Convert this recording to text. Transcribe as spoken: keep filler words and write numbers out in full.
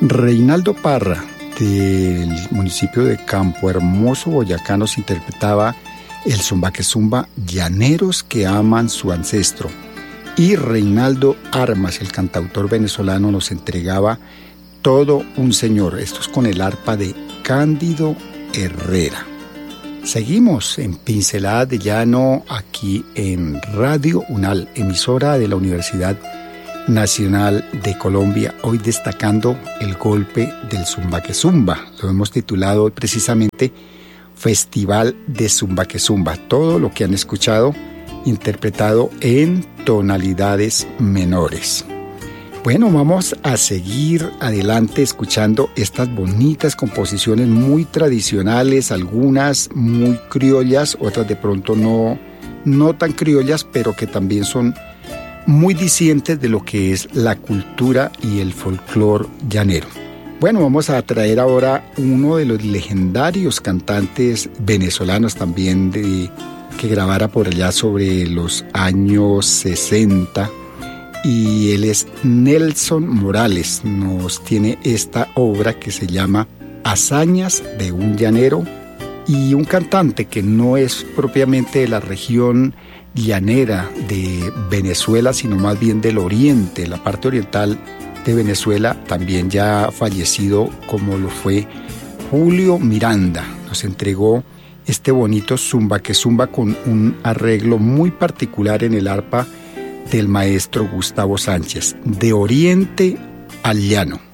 Reinaldo Parra, del municipio de Campo Hermoso, Boyacá, nos interpretaba el zumbaquezumba Llaneros que aman su ancestro. Y Reinaldo Armas, el cantautor venezolano, nos entregaba Todo un Señor. Esto es con el arpa de Cándido Herrera. Seguimos en Pinceladas de Llano aquí en Radio UNAL, emisora de la Universidad Nacional de Colombia, hoy destacando el golpe del zumbaquezumba. Lo hemos titulado hoy precisamente Festival de Zumbaquezumba. Todo lo que han escuchado interpretado en tonalidades menores. Bueno, vamos a seguir adelante escuchando estas bonitas composiciones muy tradicionales, algunas muy criollas, otras de pronto no, no tan criollas, pero que también son muy discientes de lo que es la cultura y el folclore llanero. Bueno, vamos a traer ahora uno de los legendarios cantantes venezolanos también de, que grabara por allá sobre los años sesenta, y él es Nelson Morales. Nos tiene esta obra que se llama Hazañas de un llanero, y un cantante que no es propiamente de la región llanera de Venezuela, sino más bien del oriente, la parte oriental de Venezuela, también ya fallecido, como lo fue Julio Miranda. Nos entregó este bonito zumbaquezumba con un arreglo muy particular en el arpa del maestro Gustavo Sánchez, De Oriente al Llano.